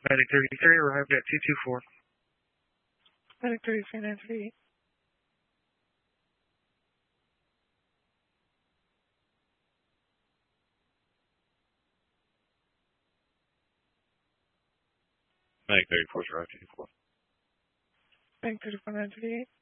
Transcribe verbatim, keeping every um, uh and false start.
Medic thirty-three arrived at two two four. Medic thirty-three, nine thirty-eight. Medic thirty-four, arrived two two four. Medic thirty-four, nine thirty-eight.